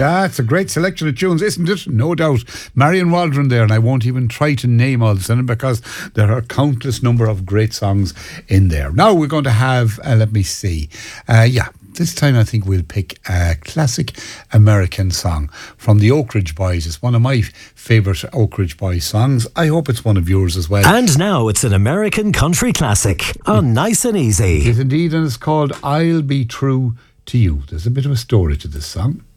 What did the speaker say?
Yeah, it's a great selection of tunes, isn't it? No doubt. Marion Waldron there, and I won't even try to name all of them because there are countless number of great songs in there. Now we're going to have, let me see, this time I think we'll pick a classic American song from the Oak Ridge Boys. It's one of my favourite Oak Ridge Boys songs. I hope it's one of yours as well. And now it's an American country classic on Nice and Easy. It is indeed, and it's called I'll Be True to You. There's a bit of a story to this song.